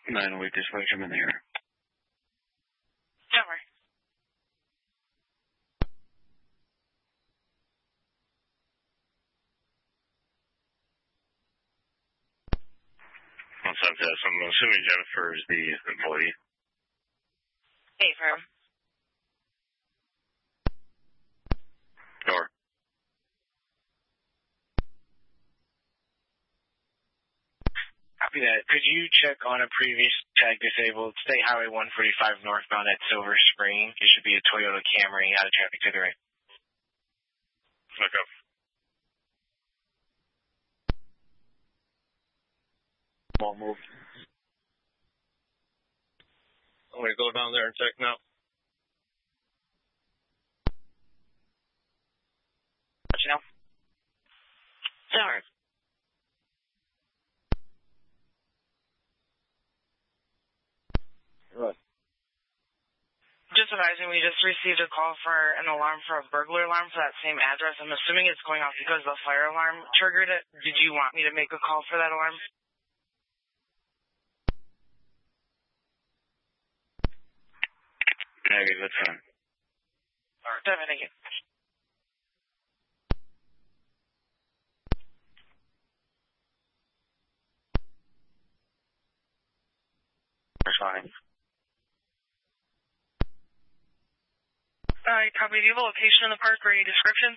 908 dispatch, I'm in the air. Don't worry. What's up, Tess? I'm assuming Jennifer is the employee. Hey, firm. Door. Copy that. Could you check on a previous tag disabled State Highway 145 northbound at Silver Spring? It should be a Toyota Camry out of traffic to the right. Look up. Small move. I'm going to go down there and check now. What you know? Sorry. What? Just advising, we just received a call for an alarm for a burglar alarm for that same address. I'm assuming it's going off because the fire alarm triggered it. Did you want me to make a call for that alarm? Negative, that's fine. All right, thank you. Responding. Copy. Do you have a location in the park or any description?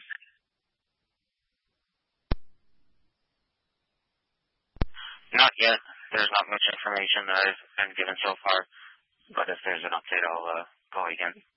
Not yet. There's not much information that I've been given so far. But if there's an update, I'll call again.